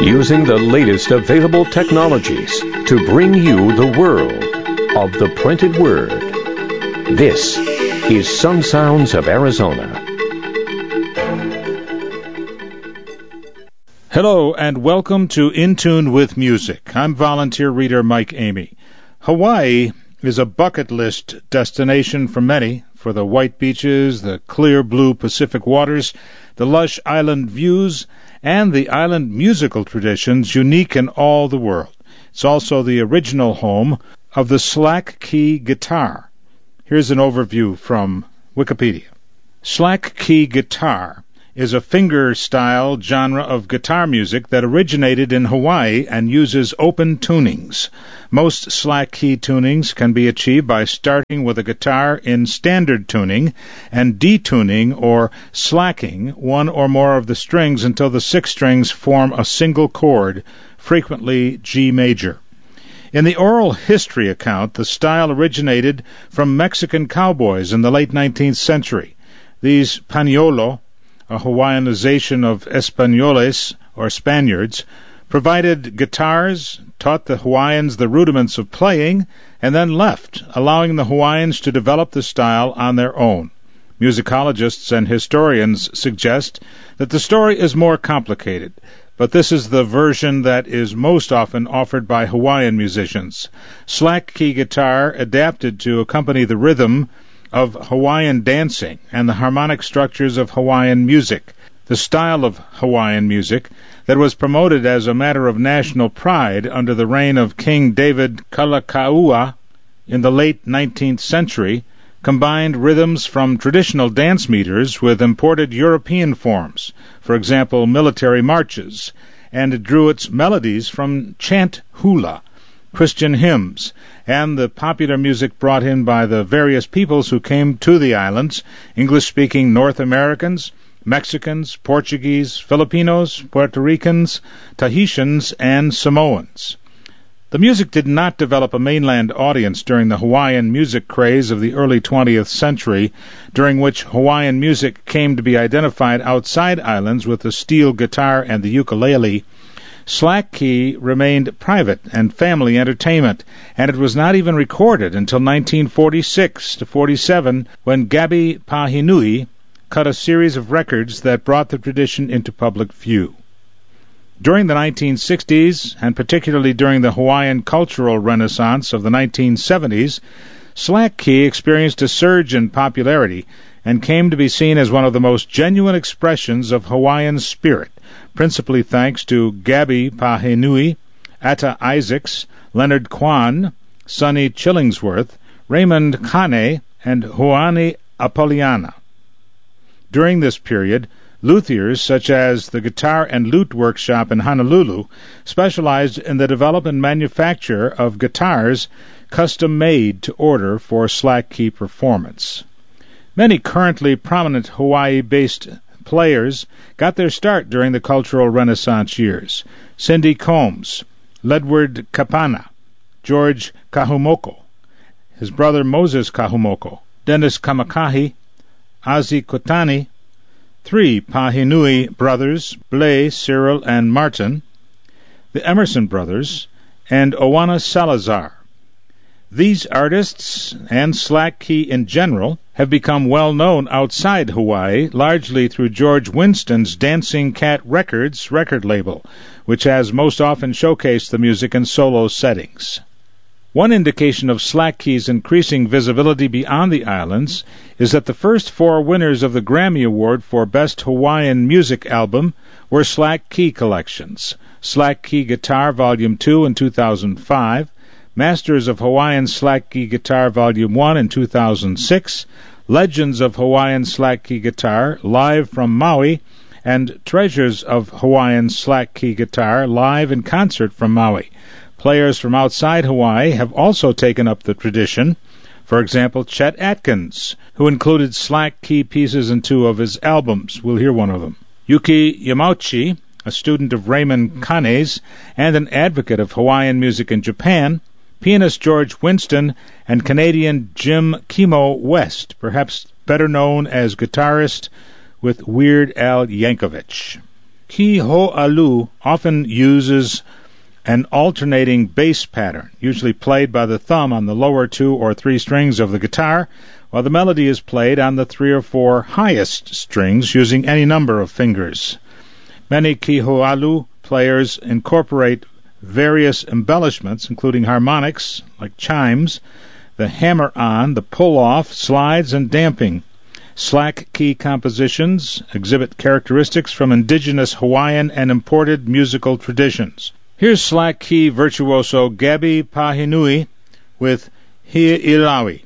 using the latest available technologies to bring you the world of the printed word. This is Sun Sounds of Arizona. Hello and welcome to In Tune with Music. I'm volunteer reader Mike Amy. Hawaii is a bucket list destination for many, for the white beaches, the clear blue Pacific waters, the lush island views, and the island musical traditions unique in all the world. It's also the original home of the slack key guitar. Here's an overview from Wikipedia. Slack key guitar is a finger-style genre of guitar music that originated in Hawaii and uses open tunings. Most slack key tunings can be achieved by starting with a guitar in standard tuning and detuning or slacking one or more of the strings until the 6 strings form a single chord, frequently G major. In the oral history account, the style originated from Mexican cowboys in the late 19th century. These pañuelo, a Hawaiianization of Españoles, or Spaniards, provided guitars, taught the Hawaiians the rudiments of playing, and then left, allowing the Hawaiians to develop the style on their own. Musicologists and historians suggest that the story is more complicated, but this is the version that is most often offered by Hawaiian musicians. Slack key guitar adapted to accompany the rhythm of Hawaiian dancing and the harmonic structures of Hawaiian music, the style of Hawaiian music that was promoted as a matter of national pride under the reign of King David Kalakaua in the late 19th century, combined rhythms from traditional dance meters with imported European forms, for example, military marches, and drew its melodies from chant hula, Christian hymns, and the popular music brought in by the various peoples who came to the islands, English-speaking North Americans, Mexicans, Portuguese, Filipinos, Puerto Ricans, Tahitians, and Samoans. The music did not develop a mainland audience during the Hawaiian music craze of the early 20th century, during which Hawaiian music came to be identified outside islands with the steel guitar and the ukulele. Slack key remained private and family entertainment, and it was not even recorded until 1946 to 47 when Gabi Pahinui cut a series of records that brought the tradition into public view. During the 1960s, and particularly during the Hawaiian cultural renaissance of the 1970s, slack key experienced a surge in popularity and came to be seen as one of the most genuine expressions of Hawaiian spirit, principally thanks to Gabi Pahinui, Atta Isaacs, Leonard Kwan, Sonny Chillingsworth, Raymond Kane, and Huani Apoliana. During this period, luthiers such as the Guitar and Lute Workshop in Honolulu specialized in the development and manufacture of guitars custom-made to order for slack key performance. Many currently prominent Hawaii-based players got their start during the Cultural Renaissance years. Cindy Combs, Ledward Kapana, George Kahumoko, his brother Moses Kahumoko, Dennis Kamakahi, Azi Kotani, 3 Pahinui brothers, Blay, Cyril, and Martin, the Emerson brothers, and Oana Salazar. These artists, and slack key in general, have become well known outside Hawaii, largely through George Winston's Dancing Cat Records record label, which has most often showcased the music in solo settings. One indication of slack key's increasing visibility beyond the islands is that the first 4 winners of the Grammy Award for Best Hawaiian Music Album were slack key collections: Slack Key Guitar Volume 2 in 2005, Masters of Hawaiian Slack Key Guitar Volume 1 in 2006, Legends of Hawaiian Slack Key Guitar Live from Maui, and Treasures of Hawaiian Slack Key Guitar Live in Concert from Maui. Players from outside Hawaii have also taken up the tradition. For example, Chet Atkins, who included slack key pieces in 2 of his albums. We'll hear one of them. Yuki Yamauchi, a student of Raymond Kane's and an advocate of Hawaiian music in Japan, pianist George Winston, and Canadian Jim Kimo West, perhaps better known as guitarist with Weird Al Yankovic. Kiho'alu often uses an alternating bass pattern, usually played by the thumb on the lower 2 or 3 strings of the guitar, while the melody is played on the 3 or 4 highest strings using any number of fingers. Many Kiho'alu players incorporate various embellishments, including harmonics, like chimes, the hammer-on, the pull-off, slides, and damping. Slack key compositions exhibit characteristics from indigenous Hawaiian and imported musical traditions. Here's slack key virtuoso Gabi Pahinui with Hi'ilawi.